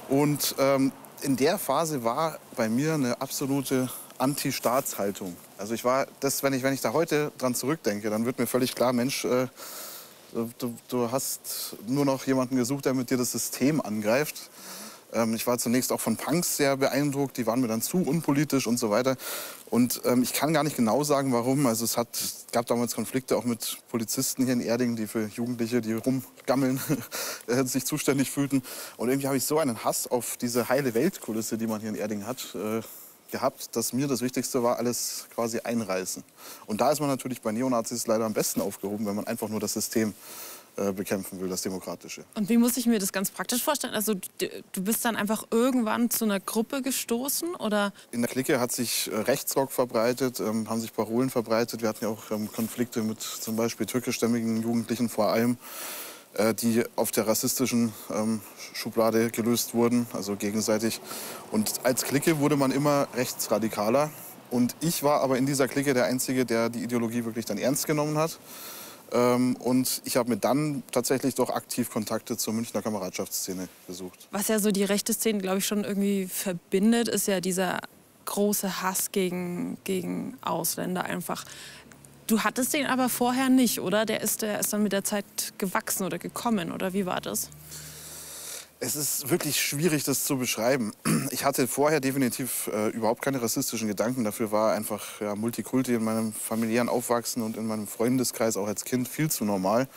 Und in der Phase war bei mir eine absolute Anti-Staatshaltung. Also ich war, wenn ich da heute dran zurückdenke, dann wird mir völlig klar, Mensch, du hast nur noch jemanden gesucht, der mit dir das System angreift. Ich war zunächst auch von Punks sehr beeindruckt, die waren mir dann zu unpolitisch und so weiter. Und ich kann gar nicht genau sagen, warum. Also es gab damals Konflikte auch mit Polizisten hier in Erding, die für Jugendliche, die rumgammeln, sich zuständig fühlten. Und irgendwie habe ich so einen Hass auf diese heile Weltkulisse, die man hier in Erding hat, gehabt, dass mir das Wichtigste war, alles quasi einreißen. Und da ist man natürlich bei Neonazis leider am besten aufgehoben, wenn man einfach nur das System bekämpfen will, das Demokratische. Und wie muss ich mir das ganz praktisch vorstellen? Also du bist dann einfach irgendwann zu einer Gruppe gestoßen, oder? In der Clique hat sich Rechtsrock verbreitet, haben sich Parolen verbreitet. Wir hatten ja auch Konflikte mit zum Beispiel türkischstämmigen Jugendlichen vor allem, die auf der rassistischen Schublade gelöst wurden, also gegenseitig. Und als Clique wurde man immer rechtsradikaler. Und ich war aber in dieser Clique der Einzige, der die Ideologie wirklich dann ernst genommen hat. Und ich habe mir dann tatsächlich doch aktiv Kontakte zur Münchner Kameradschaftsszene gesucht. Was ja so die rechte Szene, glaube ich, schon irgendwie verbindet, ist ja dieser große Hass gegen Ausländer einfach. Du hattest den aber vorher nicht, oder? Der ist dann mit der Zeit gewachsen oder gekommen, oder wie war das? Es ist wirklich schwierig, das zu beschreiben. Ich hatte vorher definitiv überhaupt keine rassistischen Gedanken. Dafür war einfach Multikulti in meinem familiären Aufwachsen und in meinem Freundeskreis auch als Kind viel zu normal.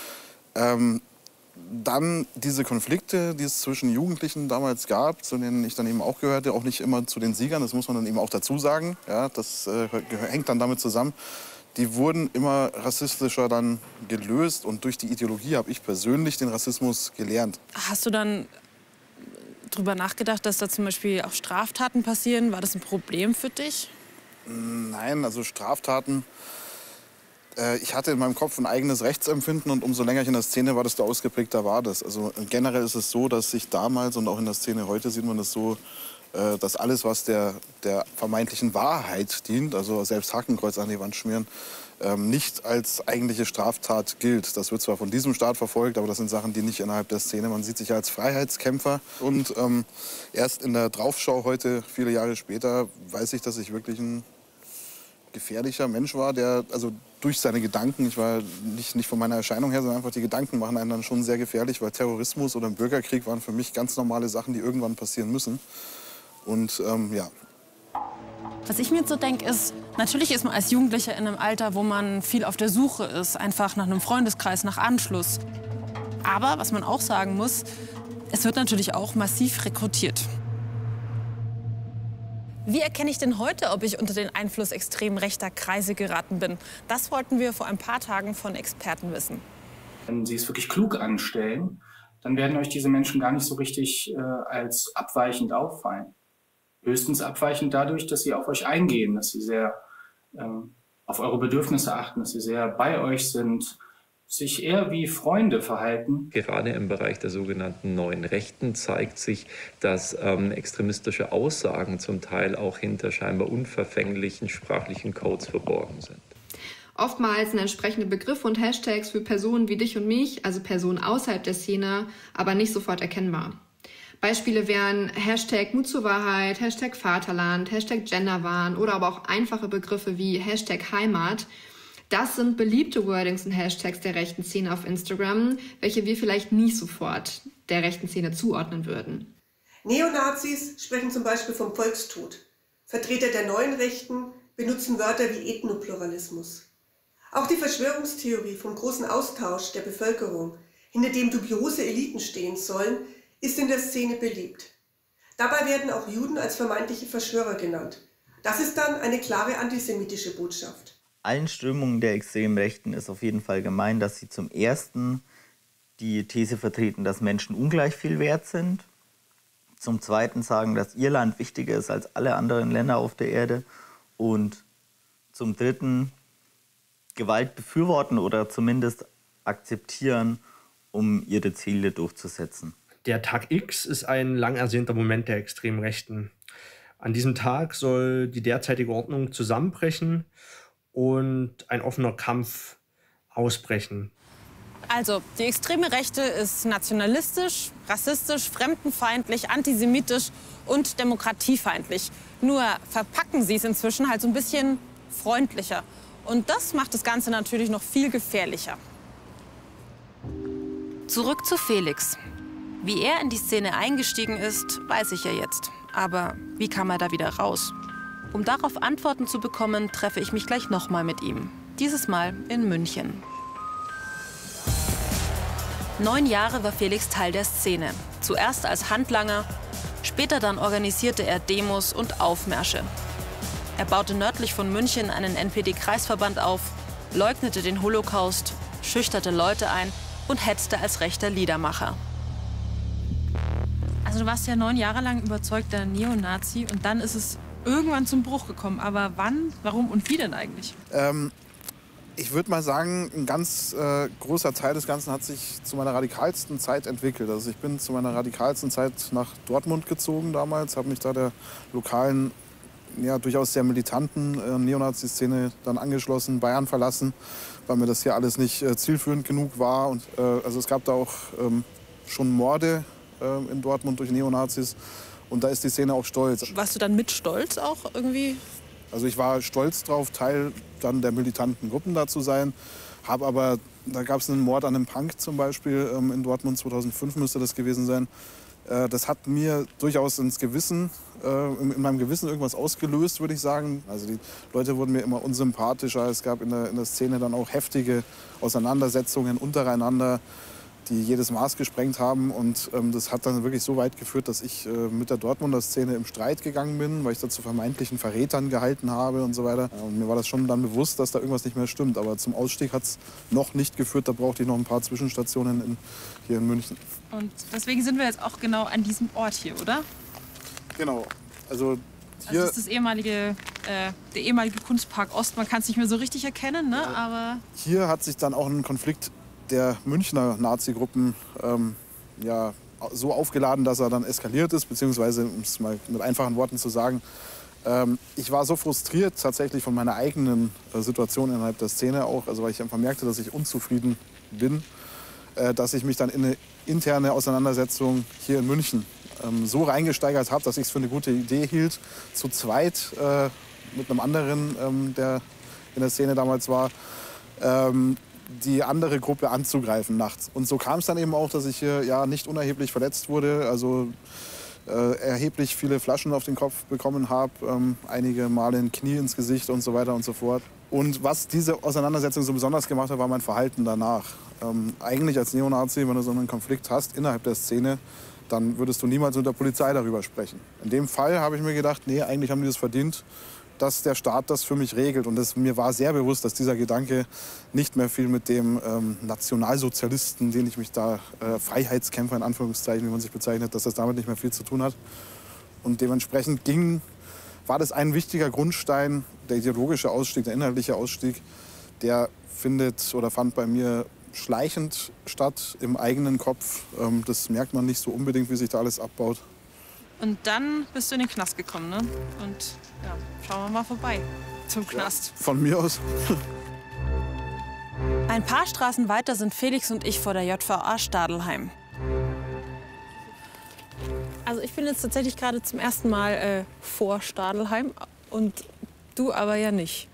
Dann diese Konflikte, die es zwischen Jugendlichen damals gab, zu denen ich dann eben auch gehörte, auch nicht immer zu den Siegern, das muss man dann eben auch dazu sagen. Ja, das hängt dann damit zusammen. Die wurden immer rassistischer dann gelöst und durch die Ideologie habe ich persönlich den Rassismus gelernt. Hast du dann drüber nachgedacht, dass da zum Beispiel auch Straftaten passieren? War das ein Problem für dich? Nein, also Straftaten. Ich hatte in meinem Kopf ein eigenes Rechtsempfinden und umso länger ich in der Szene war, desto ausgeprägter war das. Also generell ist es so, dass sich damals und auch in der Szene heute sieht man das so, dass alles, was der vermeintlichen Wahrheit dient, also selbst Hakenkreuz an die Wand schmieren, nicht als eigentliche Straftat gilt. Das wird zwar von diesem Staat verfolgt, aber das sind Sachen, die nicht innerhalb der Szene. Man sieht sich als Freiheitskämpfer. Und erst in der Draufschau heute, viele Jahre später, weiß ich, dass ich wirklich ein gefährlicher Mensch war, der also durch seine Gedanken, ich war nicht von meiner Erscheinung her, sondern einfach die Gedanken machen einen dann schon sehr gefährlich, weil Terrorismus oder ein Bürgerkrieg waren für mich ganz normale Sachen, die irgendwann passieren müssen. Und ja. Was ich mir jetzt so denke, ist, natürlich ist man als Jugendlicher in einem Alter, wo man viel auf der Suche ist, einfach nach einem Freundeskreis, nach Anschluss. Aber was man auch sagen muss, es wird natürlich auch massiv rekrutiert. Wie erkenne ich denn heute, ob ich unter den Einfluss extrem rechter Kreise geraten bin? Das wollten wir vor ein paar Tagen von Experten wissen. Wenn Sie es wirklich klug anstellen, dann werden euch diese Menschen gar nicht so richtig als abweichend auffallen. Höchstens abweichend dadurch, dass sie auf euch eingehen, dass sie sehr auf eure Bedürfnisse achten, dass sie sehr bei euch sind, sich eher wie Freunde verhalten. Gerade im Bereich der sogenannten neuen Rechten zeigt sich, dass extremistische Aussagen zum Teil auch hinter scheinbar unverfänglichen sprachlichen Codes verborgen sind. Oftmals sind entsprechende Begriffe und Hashtags für Personen wie dich und mich, also Personen außerhalb der Szene, aber nicht sofort erkennbar. Beispiele wären Hashtag Mut zur Wahrheit, Hashtag Vaterland, Hashtag Genderwahn oder aber auch einfache Begriffe wie Hashtag Heimat. Das sind beliebte Wordings und Hashtags der rechten Szene auf Instagram, welche wir vielleicht nicht sofort der rechten Szene zuordnen würden. Neonazis sprechen zum Beispiel vom Volkstod. Vertreter der neuen Rechten benutzen Wörter wie Ethnopluralismus. Auch die Verschwörungstheorie vom großen Austausch der Bevölkerung, hinter dem dubiose Eliten stehen sollen, ist in der Szene beliebt. Dabei werden auch Juden als vermeintliche Verschwörer genannt. Das ist dann eine klare antisemitische Botschaft. Allen Strömungen der extremen Rechten ist auf jeden Fall gemein, dass sie zum Ersten die These vertreten, dass Menschen ungleich viel wert sind. Zum Zweiten sagen, dass ihr Land wichtiger ist als alle anderen Länder auf der Erde. Und zum Dritten Gewalt befürworten oder zumindest akzeptieren, um ihre Ziele durchzusetzen. Der Tag X ist ein lang ersehnter Moment der extremen Rechten. An diesem Tag soll die derzeitige Ordnung zusammenbrechen und ein offener Kampf ausbrechen. Also, die extreme Rechte ist nationalistisch, rassistisch, fremdenfeindlich, antisemitisch und demokratiefeindlich. Nur verpacken sie es inzwischen halt so ein bisschen freundlicher. Und das macht das Ganze natürlich noch viel gefährlicher. Zurück zu Felix. Wie er in die Szene eingestiegen ist, weiß ich ja jetzt. Aber wie kam er da wieder raus? Um darauf Antworten zu bekommen, treffe ich mich gleich nochmal mit ihm. Dieses Mal in München. 9 Jahre war Felix Teil der Szene. Zuerst als Handlanger, später dann organisierte er Demos und Aufmärsche. Er baute nördlich von München einen NPD-Kreisverband auf, leugnete den Holocaust, schüchterte Leute ein und hetzte als rechter Liedermacher. Also du warst ja 9 Jahre lang überzeugter Neonazi und dann ist es irgendwann zum Bruch gekommen. Aber wann, warum und wie denn eigentlich? Ich würde mal sagen, ein ganz großer Teil des Ganzen hat sich zu meiner radikalsten Zeit entwickelt. Also ich bin zu meiner radikalsten Zeit nach Dortmund gezogen damals, habe mich da der lokalen, ja, durchaus sehr militanten Neonazi-Szene dann angeschlossen, Bayern verlassen, weil mir das hier alles nicht zielführend genug war. Und, also es gab da auch schon Morde in Dortmund durch Neonazis und da ist die Szene auch stolz. Warst du dann mit Stolz auch irgendwie? Also ich war stolz drauf, Teil dann der militanten Gruppen da zu sein, habe aber, da gab es einen Mord an einem Punk zum Beispiel in Dortmund, 2005 müsste das gewesen sein. Das hat mir durchaus ins Gewissen, in meinem Gewissen irgendwas ausgelöst, würde ich sagen. Also die Leute wurden mir immer unsympathischer. Es gab in der Szene dann auch heftige Auseinandersetzungen untereinander, die jedes Maß gesprengt haben. Und das hat dann wirklich so weit geführt, dass ich mit der Dortmunder Szene im Streit gegangen bin, weil ich da zu vermeintlichen Verrätern gehalten habe und so weiter. Und mir war das schon dann bewusst, dass da irgendwas nicht mehr stimmt. Aber zum Ausstieg hat es noch nicht geführt. Da brauchte ich noch ein paar Zwischenstationen hier in München. Und deswegen sind wir jetzt auch genau an diesem Ort hier, oder? Genau. Also hier das ist der ehemalige Kunstpark Ost. Man kann es nicht mehr so richtig erkennen, ne? Aber hier hat sich dann auch ein Konflikt der Münchner Nazi-Gruppen ja, so aufgeladen, dass er dann eskaliert ist, beziehungsweise, um es mal mit einfachen Worten zu sagen, ich war so frustriert tatsächlich von meiner eigenen Situation innerhalb der Szene auch, also weil ich einfach merkte, dass ich unzufrieden bin, dass ich mich dann in eine interne Auseinandersetzung hier in München so reingesteigert habe, dass ich es für eine gute Idee hielt, zu zweit mit einem anderen, der in der Szene damals war, die andere Gruppe anzugreifen nachts. Und so kam es dann eben auch, dass ich hier ja nicht unerheblich verletzt wurde, also erheblich viele Flaschen auf den Kopf bekommen habe, einige Male ein Knie ins Gesicht und so weiter und so fort. Und was diese Auseinandersetzung so besonders gemacht hat, war mein Verhalten danach. Eigentlich als Neonazi, wenn du so einen Konflikt hast innerhalb der Szene, dann würdest du niemals mit der Polizei darüber sprechen. In dem Fall habe ich mir gedacht, nee, eigentlich haben die das verdient, dass der Staat das für mich regelt. Und mir war sehr bewusst, dass dieser Gedanke nicht mehr viel mit dem Nationalsozialisten, den ich mich da, Freiheitskämpfer in Anführungszeichen, wie man sich bezeichnet, dass das damit nicht mehr viel zu tun hat. Und dementsprechend war das ein wichtiger Grundstein, der ideologische Ausstieg, der inhaltliche Ausstieg, der fand bei mir schleichend statt im eigenen Kopf. Das merkt man nicht so unbedingt, wie sich da alles abbaut. Und dann bist du in den Knast gekommen, ne? Und ja, schauen wir mal vorbei zum Knast. Ja, von mir aus. Ein paar Straßen weiter sind Felix und ich vor der JVA Stadelheim. Also ich bin jetzt tatsächlich gerade zum ersten Mal vor Stadelheim und du aber ja nicht.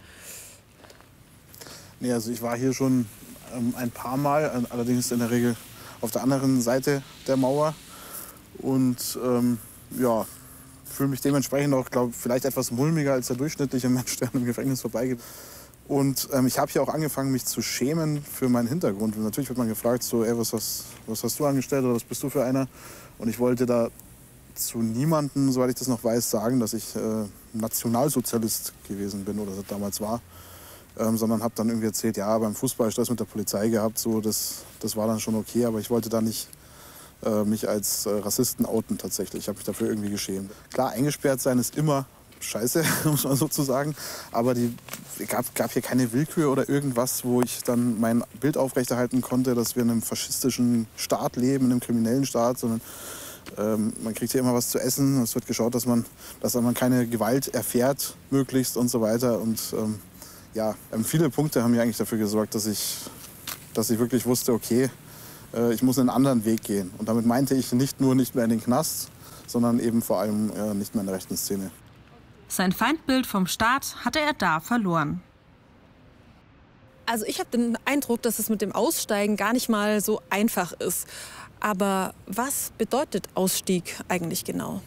Nee, also ich war hier schon ein paar Mal, allerdings in der Regel auf der anderen Seite der Mauer. Und ja, fühle mich dementsprechend auch, glaube vielleicht etwas mulmiger als der durchschnittliche Mensch, der im Gefängnis vorbeigeht. Und ich habe hier auch angefangen, mich zu schämen für meinen Hintergrund. Und natürlich wird man gefragt, so, ey, was hast du angestellt oder was bist du für einer? Und ich wollte da zu niemandem, soweit ich das noch weiß, sagen, dass ich Nationalsozialist gewesen bin oder damals war. Sondern habe dann irgendwie erzählt, ja, beim Fußball habe ich das mit der Polizei gehabt, so, das war dann schon okay, aber ich wollte da nicht mich als Rassisten outen tatsächlich. Ich habe mich dafür irgendwie geschämt. Klar, eingesperrt sein ist immer scheiße, muss man so zu sagen, aber gab hier keine Willkür oder irgendwas, wo ich dann mein Bild aufrechterhalten konnte, dass wir in einem faschistischen Staat leben, in einem kriminellen Staat, sondern man kriegt hier immer was zu essen, es wird geschaut, dass man keine Gewalt erfährt, möglichst und so weiter. Und ja, viele Punkte haben ja eigentlich dafür gesorgt, dass ich dass ich wirklich wusste, okay, ich muss einen anderen Weg gehen. Und damit meinte ich nicht nur nicht mehr in den Knast, sondern eben vor allem nicht mehr in der rechten Szene. Sein Feindbild vom Staat hatte er da verloren. Also ich habe den Eindruck, dass es mit dem Aussteigen gar nicht mal so einfach ist. Aber was bedeutet Ausstieg eigentlich genau?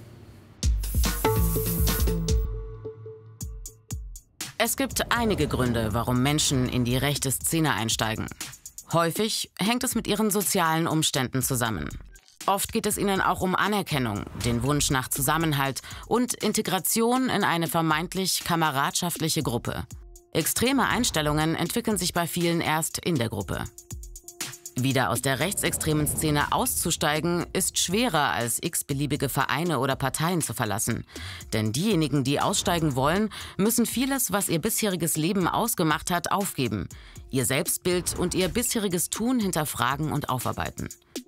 Es gibt einige Gründe, warum Menschen in die rechte Szene einsteigen. Häufig hängt es mit ihren sozialen Umständen zusammen. Oft geht es ihnen auch um Anerkennung, den Wunsch nach Zusammenhalt und Integration in eine vermeintlich kameradschaftliche Gruppe. Extreme Einstellungen entwickeln sich bei vielen erst in der Gruppe. Wieder aus der rechtsextremen Szene auszusteigen, ist schwerer als x-beliebige Vereine oder Parteien zu verlassen. Denn diejenigen, die aussteigen wollen, müssen vieles, was ihr bisheriges Leben ausgemacht hat, aufgeben. Ihr Selbstbild und ihr bisheriges Tun hinterfragen und aufarbeiten.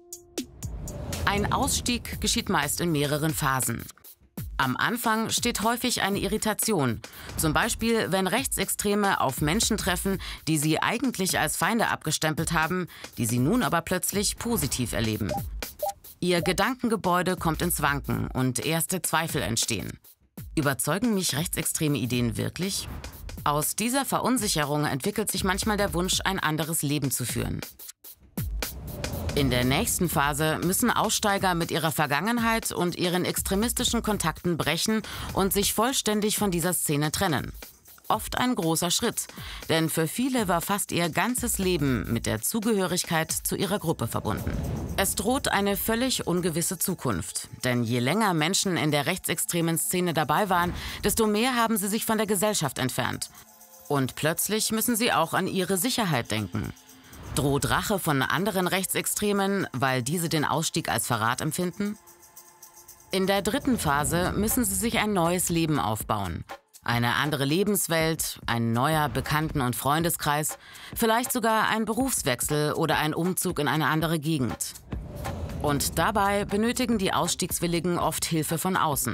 Ein Ausstieg geschieht meist in mehreren Phasen. Am Anfang steht häufig eine Irritation. Zum Beispiel, wenn Rechtsextreme auf Menschen treffen, die sie eigentlich als Feinde abgestempelt haben, die sie nun aber plötzlich positiv erleben. Ihr Gedankengebäude kommt ins Wanken und erste Zweifel entstehen. Überzeugen mich rechtsextreme Ideen wirklich? Aus dieser Verunsicherung entwickelt sich manchmal der Wunsch, ein anderes Leben zu führen. In der nächsten Phase müssen Aussteiger mit ihrer Vergangenheit und ihren extremistischen Kontakten brechen und sich vollständig von dieser Szene trennen. Oft ein großer Schritt, denn für viele war fast ihr ganzes Leben mit der Zugehörigkeit zu ihrer Gruppe verbunden. Es droht eine völlig ungewisse Zukunft, denn je länger Menschen in der rechtsextremen Szene dabei waren, desto mehr haben sie sich von der Gesellschaft entfernt. Und plötzlich müssen sie auch an ihre Sicherheit denken. Droht Rache von anderen Rechtsextremen, weil diese den Ausstieg als Verrat empfinden? In der dritten Phase müssen sie sich ein neues Leben aufbauen. Eine andere Lebenswelt, ein neuer Bekannten- und Freundeskreis, vielleicht sogar ein Berufswechsel oder ein Umzug in eine andere Gegend. Und dabei benötigen die Ausstiegswilligen oft Hilfe von außen.